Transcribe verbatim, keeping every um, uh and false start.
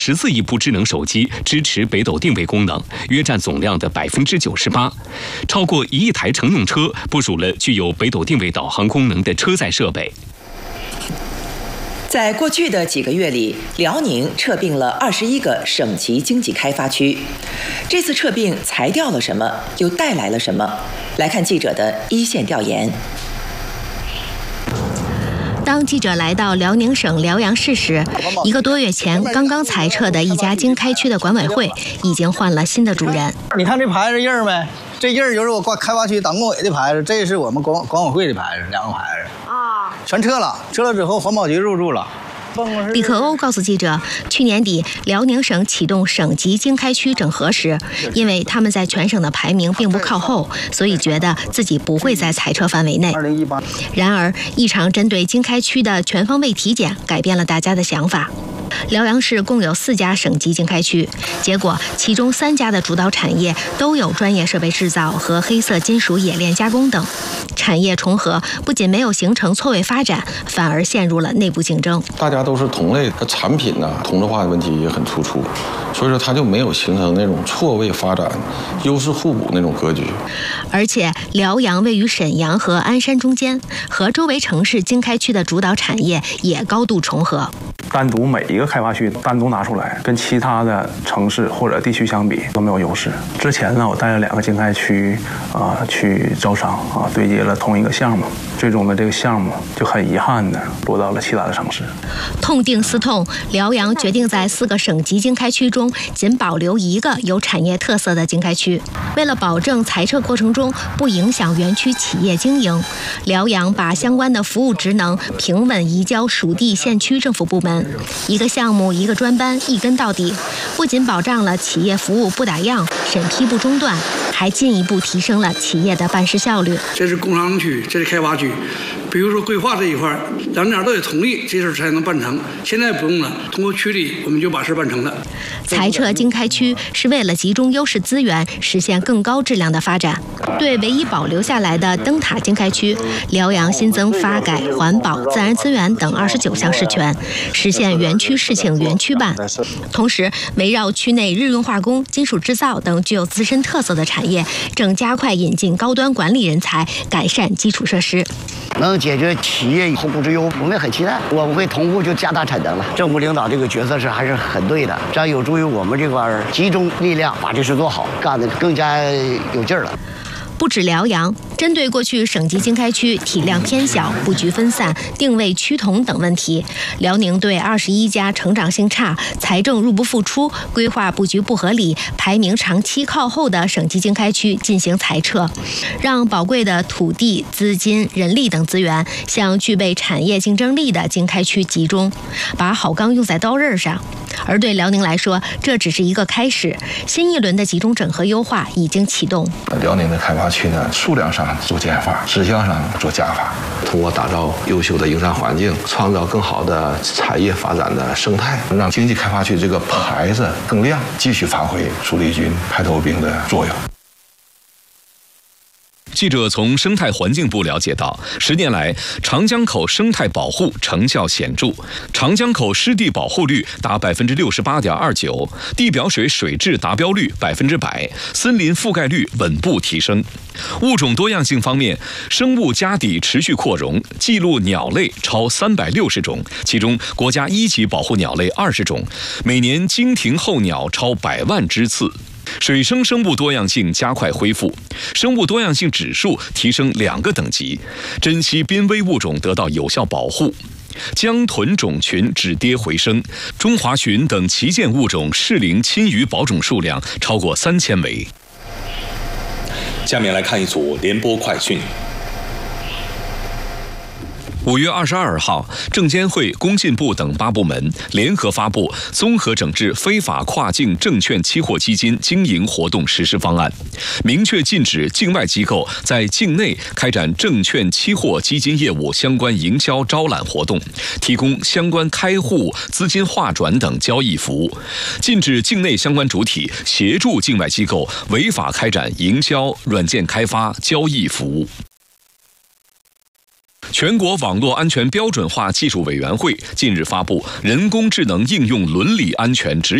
十四亿部智能手机支持北斗定位功能，约占总量的百分之九十八。超过一亿台乘用车部署了具有北斗定位导航功能的车载设备。 在过去的几个月里，辽宁撤并了二十一个省级经济开发区。这次撤并裁掉了什么，又带来了什么？来看记者的一线调研。 当记者来到辽宁省辽阳市时，一个多月前刚刚裁撤的一家经开区的管委会已经换了新的主人。 你看这牌子印儿没？这印儿就是我开发区党工委的牌子，这是我们管管委会的牌子，两个牌子啊，全撤了。撤了之后，环保局入驻了。 李克欧告诉记者，去年底辽宁省启动省级经开区整合时，因为他们在全省的排名并不靠后，所以觉得自己不会在裁撤范围内。然而，一场针对经开区的全方位体检改变了大家的想法。辽阳市共有四家省级经开区，结果其中三家的主导产业都有专业设备制造和黑色金属冶炼加工等，产业重合不仅没有形成错位发展，反而陷入了内部竞争。 大家都是同类的产品呢，同质化的问题也很突出，所以说它就没有形成那种错位发展、优势互补那种格局。 而且辽阳位于沈阳和鞍山中间，和周围城市经开区的主导产业也高度重合。 单独每一个开发区单独拿出来，跟其他的城市或者地区相比都没有优势。之前呢，我带着两个经开区啊、呃、去招商啊，对接了同一个项目，最终的这个项目就很遗憾的落到了其他的城市。 痛定思痛，辽阳决定在四个省级经开区中仅保留一个有产业特色的经开区。为了保证裁撤过程中不影响园区企业经营，辽阳把相关的服务职能平稳移交属地县区政府部门，一个项目一个专班，一跟到底，不仅保障了企业服务不打烊、审批不中断，还进一步提升了企业的办事效率。 这是工商区，这是开发区。比如说规划这一块，两家都得同意，这事才能办成。现在不用了，通过区里我们就把事办成了。 裁撤经开区是为了集中优势资源，实现更高质量的发展。对唯一保留下来的灯塔经开区，辽阳新增发改、环保、自然资源等二十九项事权，实现园区事情园区办。同时，围绕区内日用化工、金属制造等具有自身特色的产业，正加快引进高端管理人才，改善基础设施。 能解决企业后顾之忧，我们也很期待。我们会同步就加大产能了。政府领导这个决策是还是很对的，这样有助于我们这块集中力量把这事做好，干得更加有劲儿了。 不止辽阳，针对过去省级经开区体量偏小、布局分散、定位趋同等问题，辽宁对二十一家成长性差、财政入不敷出、规划布局不合理、排名长期靠后的省级经开区进行裁撤，让宝贵的土地、资金、人力等资源向具备产业竞争力的经开区集中，把好钢用在刀刃上。而对辽宁来说，这只是一个开始，新一轮的集中整合优化已经启动。 辽宁的开发区呢，数量上做减法，质量上做加法，通过打造优秀的营商环境，创造更好的产业发展的生态，让经济开发区这个牌子更亮，继续发挥主力军排头兵的作用。 记者从生态环境部了解到，十年来长江口生态保护成效显著，长江口湿地保护率达百分之六十八点二九，地表水水质达标率百分之百，森林覆盖率稳步提升。物种多样性方面，生物家底持续扩容，记录鸟类超三百六十种，其中国家一级保护鸟类二十种，每年经停候鸟超百万只次。水生生物多样性加快恢复，生物多样性指数提升两个等级，珍稀濒危物种得到有效保护。江豚种群止跌回升，中华鲟等旗舰物种适龄侵鱼保种数量超过三千枚。 下面来看一组联播快讯。 五月二十二号，证监会、工信部等八部门联合发布《综合整治非法跨境证券期货基金经营活动实施方案》，明确禁止境外机构在境内开展证券期货基金业务相关营销招揽活动，提供相关开户、资金划转等交易服务，禁止境内相关主体协助境外机构违法开展营销、软件开发、交易服务。 全国网络安全标准化技术委员会近日发布《人工智能应用伦理安全指引》。